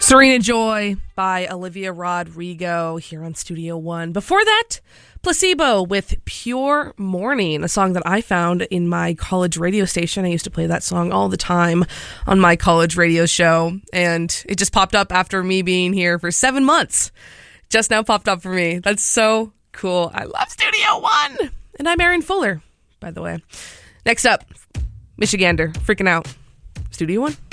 Serena Joy by Olivia Rodrigo here on Studio One. Before that, Placebo with Pure Morning, a song that I found in my college radio station. I used to play that song all the time on my college radio show, and it just popped up after me being here for 7 months. Just now popped up for me. That's so cool. I love Studio One. And I'm Erin Fuller, by the way. Next up, Michigander, Freaking Out. Studio One.